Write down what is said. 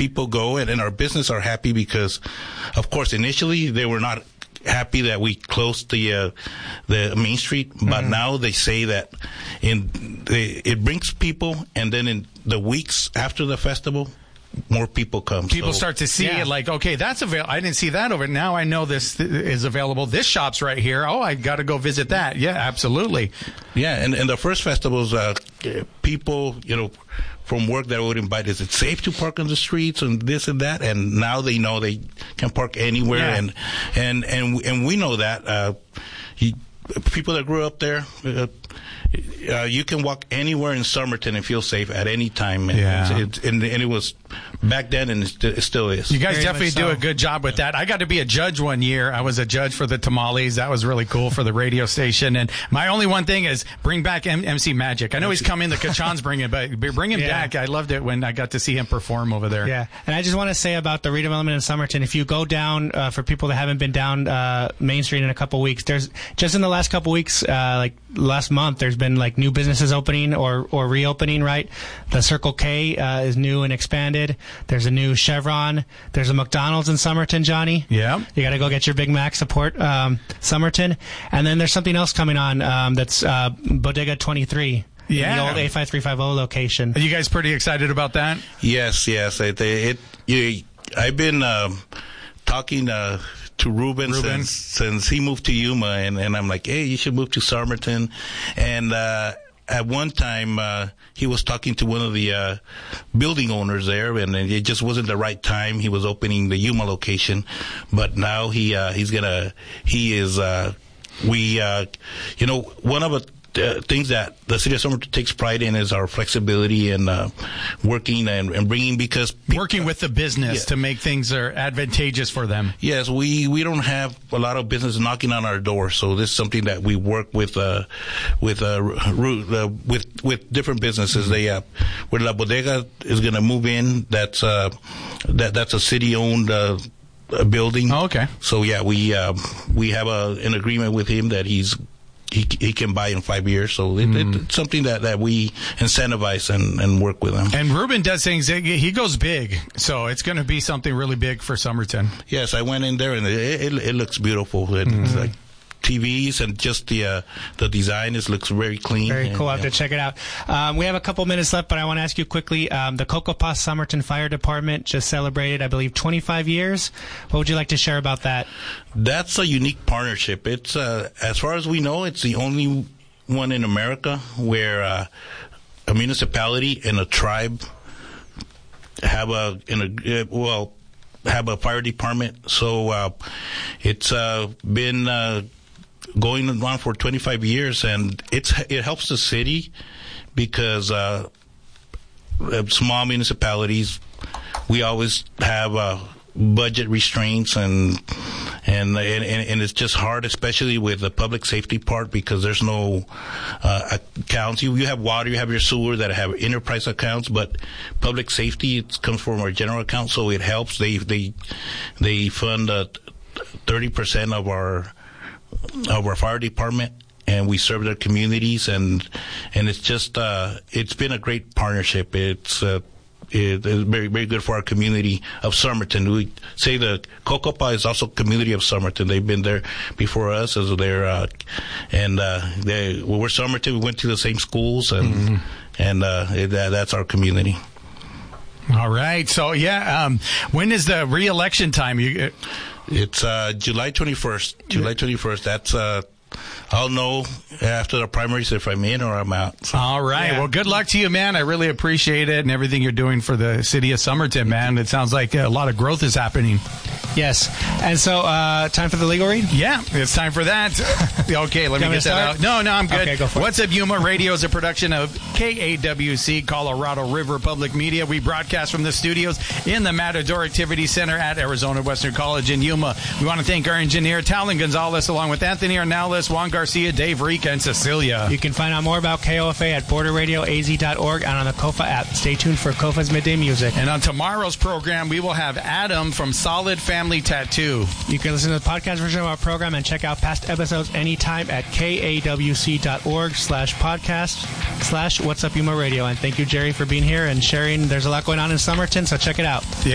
people go, and our business are happy because, of course, initially they were not happy that we closed the Main Street, but now they say that it brings people, and then in the weeks after the festival, more people come. People start to see it like, okay, that's available. I didn't see that over. Now I know this is available. This shop's right here. Oh, I got to go visit that. Yeah, absolutely. Yeah, and the first festivals, people, from work that would invite, is it safe to park on the streets and this and that? And now they know they can park anywhere, and we know that people that grew up there. You can walk anywhere in Somerton and feel safe at any time. And it was back then, and it still is. You guys definitely do a good job with that. I got to be a judge one year. I was a judge for the tamales. That was really cool for the radio station. And my only one thing is bring back MC Magic. I know he's coming, the Kachan's bringing, but bring him back. I loved it when I got to see him perform over there. Yeah, and I just want to say about the redevelopment in Somerton, if you go down, for people that haven't been down Main Street in a couple weeks, there's just in the last couple weeks, like last month, there's been like new businesses opening or reopening, right? The Circle K is new and expanded. There's a new Chevron. There's a McDonald's in Somerton, Johnny. Yeah. You got to go get your Big Mac, support Somerton. And then there's something else coming on that's Bodega 23. Yeah. In the old A5350 location. Are you guys pretty excited about that? Yes. I've been talking to Ruben. Since he moved to Yuma, and I'm like, hey, you should move to Somerton. And at one time, he was talking to one of the building owners there, and it just wasn't the right time. He was opening the Yuma location, but now one of the things that the city of Somerton takes pride in is our flexibility and working and bringing, because working with the business to make things are advantageous for them. Yes, we don't have a lot of business knocking on our door, so this is something that we work with different businesses. Where La Bodega is going to move in, that's a city-owned building. Oh, okay. So yeah, we have an agreement with him that he can buy in 5 years. So it's something that we incentivize and work with him. And Ruben does things, he goes big. So it's going to be something really big for Somerton. Yes, I went in there and it looks beautiful. It's like TVs and just the design looks very clean. Very cool. I have to check it out. We have a couple minutes left, but I want to ask you quickly. The Cocopah Somerton Fire Department just celebrated, I believe, 25 years. What would you like to share about that? That's a unique partnership. It's as far as we know, it's the only one in America where a municipality and a tribe have a fire department. So it's been going on for 25 years, and it helps the city because small municipalities, we always have budget restraints and it's just hard, especially with the public safety part, because there's no accounts. You have water, you have your sewer that have enterprise accounts, but public safety, it comes from our general account, so it helps. They fund 30% of our fire department, and we serve their communities, and it's just it's been a great partnership. It's very, very good for our community of Somerton. We say the Cocopah is also community of Somerton. They've been there before us, as we're Somerton. We went to the same schools, and that's our community. All right. So when is the re-election time? It's July 21st. July 21st. That's I'll know after the primaries if I'm in or I'm out. So. All right. Yeah. Well, good luck to you, man. I really appreciate it and everything you're doing for the city of Somerton, man. It sounds like a lot of growth is happening. Yes. And so, time for the legal read? Yeah, it's time for that. Okay, let me get that out. No, I'm good. Okay, go for What's Up Yuma Radio is a production of KAWC, Colorado River Public Media. We broadcast from the studios in the Matador Activity Center at Arizona Western College in Yuma. We want to thank our engineer, Talon Gonzalez, along with Anthony Arnales, Juan Garcia, Dave Rica, and Cecilia. You can find out more about KOFA at borderradioaz.org and on the KOFA app. Stay tuned for KOFA's Midday Music. And on tomorrow's program, we will have Adam from Solid Family Tattoo. You can listen to the podcast version of our program and check out past episodes anytime at kawc.org/podcast/What's Up Yuma Radio. And thank you, Jerry, for being here and sharing. There's a lot going on in Somerton, so check it out.